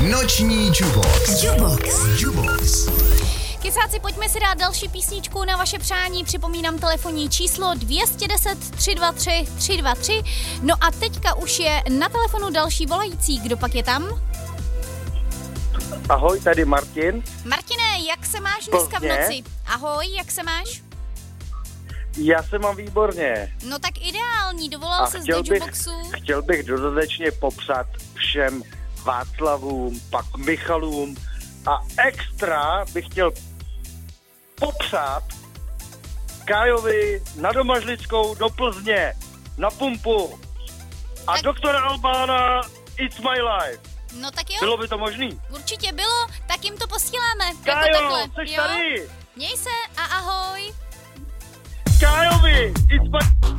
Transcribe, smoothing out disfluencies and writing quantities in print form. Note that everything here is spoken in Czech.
Noční Jubox. Kysáci, pojďme si dát další písničku na vaše přání. Připomínám telefonní číslo 210 323 323. No a teďka už je na telefonu další volající. Kdo pak je tam? Ahoj, tady Martin. Martine, jak se máš dneska v noci? Ahoj, jak se máš? Já se mám výborně. No tak ideální, dovolal se do Juboxu. Chtěl bych dodatečně popřát všem Václavům, pak Michalům a extra bych chtěl popřát Kájovi na Domažlickou do Plzně, na pumpu a tak... doktora Albána It's My Life. No tak jo. Bylo by to možný? Určitě bylo, tak jim to posíláme. Kájo, jsi tady? Měj se a ahoj. Kájovi, It's My